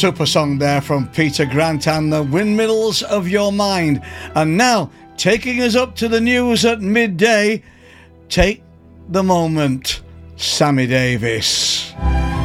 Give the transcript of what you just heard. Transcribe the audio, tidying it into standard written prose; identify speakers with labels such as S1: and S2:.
S1: Super song there from Peter Grant and the Windmills of Your Mind. And now, taking us up to the news at midday, take the moment, Sammy Davis.